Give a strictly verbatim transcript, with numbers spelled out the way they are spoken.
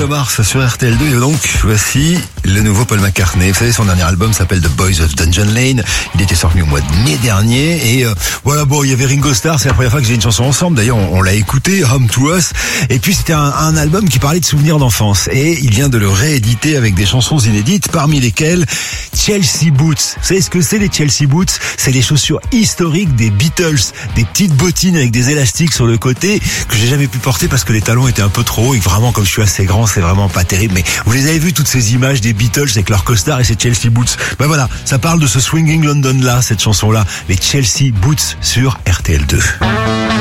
Bruno Mars sur R T L deux et donc voici le nouveau Paul McCartney. Vous savez, son dernier album s'appelle The Boys of Dungeon Lane. Il était sorti au mois de mai dernier et euh, voilà, bon, il y avait Ringo Starr, c'est la première fois que j'ai une chanson ensemble. D'ailleurs, on, on l'a écouté, Home to Us. Et puis c'était un, un album qui parlait de souvenirs d'enfance et il vient de le rééditer avec des chansons inédites, parmi lesquelles Chelsea Boots. Vous savez ce que c'est les Chelsea Boots? C'est les chaussures historiques des Beatles, des petites bottines avec des élastiques sur le côté que j'ai jamais pu porter parce que les talons étaient un peu trop hauts et vraiment comme je suis assez grand, c'est vraiment pas terrible. Mais vous les avez vu toutes ces images des Beatles avec leurs costards et ces Chelsea Boots. Ben voilà, ça parle de ce Swinging London là, cette chanson là, les Chelsea Boots sur R T L deux.